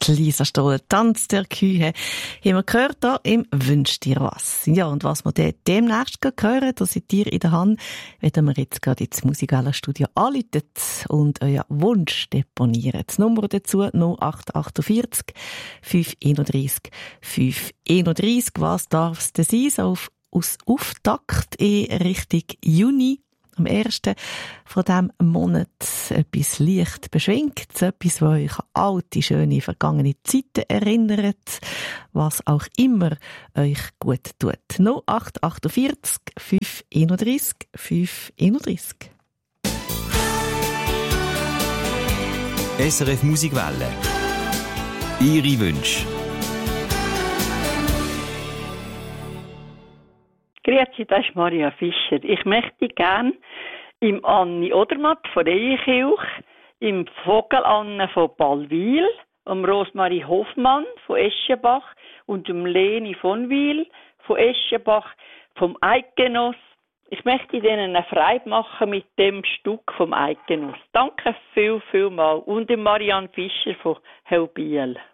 Die Lisa Stoll, Tanz der Kühe, haben wir gehört hier im «Wünsch dir was». Ja, und was wir dann demnächst hören, das seid ihr in der Hand, werden wir jetzt gerade ins Musikwellenstudio anrufen und euren Wunsch deponieren. Das Nummer dazu 0848 531 531. Was darf es denn sein? So aus Auftakt in Richtung Juni. Am 1. von diesem Monat etwas leicht Beschwingtes, etwas, was euch an alte, schöne, vergangene Zeiten erinnert, was auch immer euch gut tut. 0848 531 531. SRF Musikwelle. Ihre Wünsche. Grüezi, das ist Maria Fischer. Ich möchte gerne im Anni Odermatt von Eyenkirch, im Vogel Anne von Ballwil, am Rosmarie Hoffmann von Eschenbach und dem Leni von Wil von Eschenbach vom Eidgenoss. Ich möchte Ihnen eine Freude machen mit dem Stück vom Eidgenoss. Danke viel mal. Und dem Marianne Fischer von Helbiel.